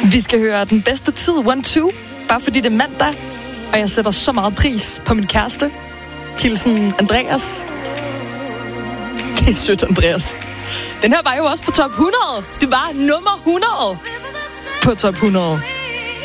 Vi skal høre den bedste tid, 1-2, bare fordi det er mandag, og jeg sætter så meget pris på min kæreste. Hilsen Andreas. Det er sødt, Andreas. Den her var jo også på top 100. Det var nummer 100 på top 100.